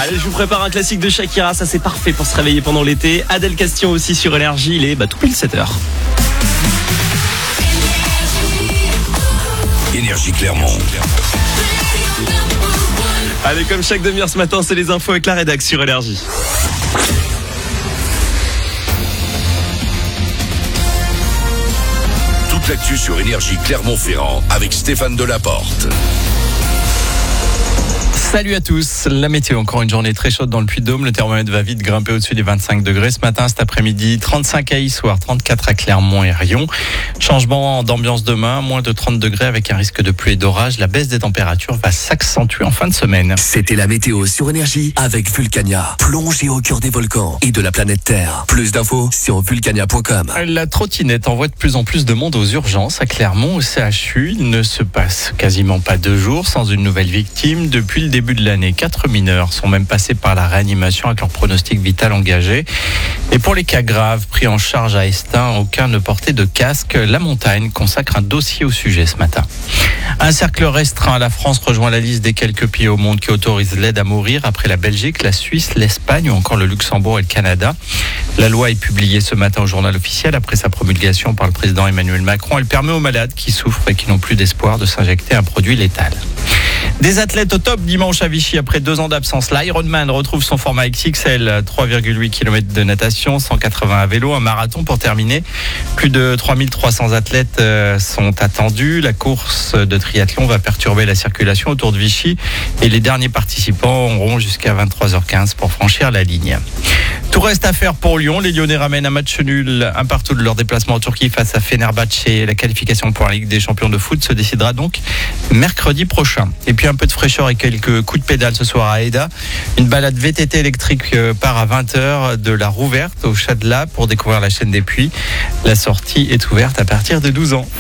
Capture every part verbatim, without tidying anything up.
Allez, je vous prépare un classique de Shakira, ça c'est parfait pour se réveiller pendant l'été. Adèle Castillon aussi sur Énergie, il est bah, tout pile sept heures. Énergie Clermont. Allez, comme chaque demi-heure ce matin, c'est les infos avec la rédac sur Énergie. Toute l'actu sur Énergie Clermont-Ferrand avec Stéphane Delaporte. Salut à tous, la météo, encore une journée très chaude dans le Puy-de-Dôme. Le thermomètre va vite grimper au-dessus des vingt-cinq degrés ce matin, cet après-midi. trente-cinq à Issoire, trente-quatre à Clermont et Rion. Changement d'ambiance demain, moins de trente degrés avec un risque de pluie et d'orage. La baisse des températures va s'accentuer en fin de semaine. C'était la météo sur Énergie avec Vulcania. Plongée au cœur des volcans et de la planète Terre. Plus d'infos sur vulcania point com. La trottinette envoie de plus en plus de monde aux urgences à Clermont, au C H U. Il ne se passe quasiment pas deux jours sans une nouvelle victime. Depuis le début de l'année, quatre mineurs sont même passés par la réanimation avec leur pronostic vital engagé. Et pour les cas graves pris en charge à Estaing, aucun ne portait de casque. La Montagne consacre un dossier au sujet ce matin. Un cercle restreint, la France rejoint la liste des quelques pays au monde qui autorisent l'aide à mourir après la Belgique, la Suisse, l'Espagne ou encore le Luxembourg et le Canada. La loi est publiée ce matin au journal officiel après sa promulgation par le président Emmanuel Macron. Elle permet aux malades qui souffrent et qui n'ont plus d'espoir de s'injecter un produit létal. Des athlètes au top dimanche à Vichy après deux ans d'absence. L'Ironman retrouve son format X X L, trois virgule huit kilomètres de natation, cent quatre-vingts à vélo, un marathon pour terminer. Plus de trois mille trois cents athlètes sont attendus. La course de triathlon va perturber la circulation autour de Vichy et les derniers participants auront jusqu'à vingt-trois heures quinze pour franchir la ligne. Tout reste à faire pour Lyon. Les Lyonnais ramènent un match nul, un partout de leur déplacement en Turquie face à Fenerbahçe. La qualification pour la Ligue des champions de foot se décidera donc mercredi prochain. Et puis un peu de fraîcheur et quelques coups de pédale ce soir à Eda. Une balade V T T électrique part à vingt heures de la Rouverte au Châtelat pour découvrir la chaîne des Puys. La sortie est ouverte à partir de douze ans.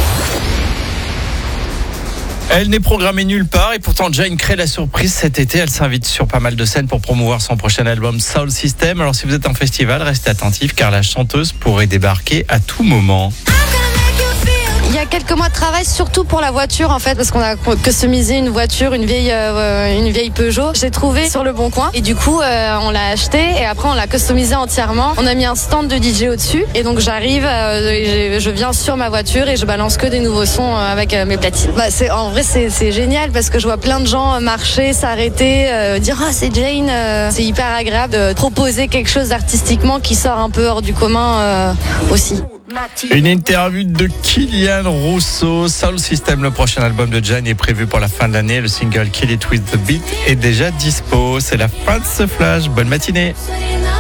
Elle n'est programmée nulle part et pourtant Jane crée la surprise cet été. Elle s'invite sur pas mal de scènes pour promouvoir son prochain album Soul System. Alors si vous êtes en festival, restez attentifs car la chanteuse pourrait débarquer à tout moment. Il y a quelques mois de travail, surtout pour la voiture en fait, parce qu'on a customisé une voiture, une vieille, euh, une vieille Peugeot. J'ai trouvé sur le Bon Coin et du coup euh, on l'a acheté et après on l'a customisé entièrement. On a mis un stand de D J au-dessus et donc j'arrive, euh, je viens sur ma voiture et je balance que des nouveaux sons avec euh, mes platines. Bah, c'est, en vrai c'est, c'est génial parce que je vois plein de gens marcher, s'arrêter, euh, dire ah c'est Jane. Euh, c'est hyper agréable de proposer quelque chose artistiquement qui sort un peu hors du commun euh, aussi. Une interview de Kylian Rousseau. Soul System, le prochain album de Jane, est prévu pour la fin de l'année. Le single Kill It With The Beat est déjà dispo. C'est la fin de ce flash. Bonne matinée.